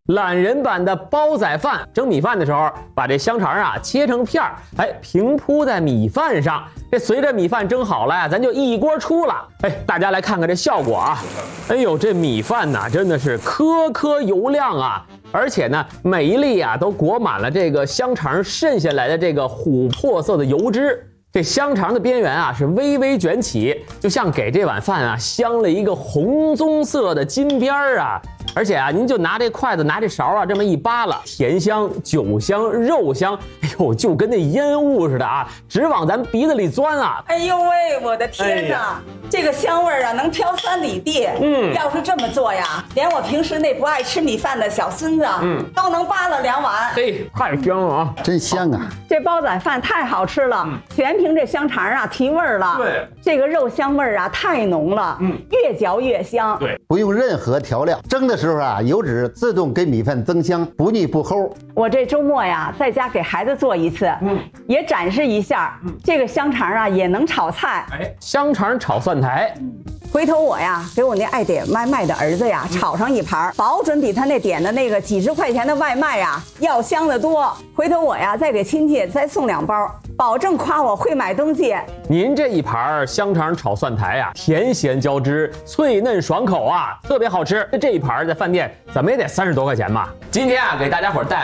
懒人版的煲仔饭，蒸米饭的时候，把这香肠啊切成片儿，平铺在米饭上。这随着米饭蒸好了呀，咱就一锅出了。大家来看看这效果啊！哎呦，这米饭呐，真的是颗颗油亮啊！而且呢，每一粒啊都裹满了这个香肠渗下来的这个琥珀色的油脂。这香肠的边缘啊是微微卷起，就像给这碗饭啊镶了一个红棕色的金边儿啊！而且啊，您就拿这筷子拿这勺啊这么一扒拉，甜香、酒香、肉香，哎呦，就跟那烟雾似的啊，直往咱鼻子里钻啊！ 哎呦喂，我的天哪！这个香味啊能飘3里地。要是这么做呀，连我平时那不爱吃米饭的小孙子，都能扒了2碗。 嘿，太香了啊！ 真香啊！ 这煲仔饭太好吃了，全凭这香肠啊提味儿了。 对， 这个肉香味儿啊太浓了，越嚼越香。 对， 不用任何调料，蒸的时候啊，油脂自动给米饭增香，不腻不齁。 我这周末呀，在家给孩子做一次，也展示一下，这个香肠啊也能炒菜。 香肠炒蒜苔。 回头我呀，给我那爱点外卖的儿子呀，炒上一盘，保准比他那点的那个几十块钱的外卖呀要香得多。回头我呀，再给亲戚再送2包，保证夸我会买东西。 您这一盘香肠炒蒜苔啊，甜咸交织，脆嫩爽口啊，特别好吃。这一盘在饭店怎么也得30多块钱吧？今天啊，给大家伙带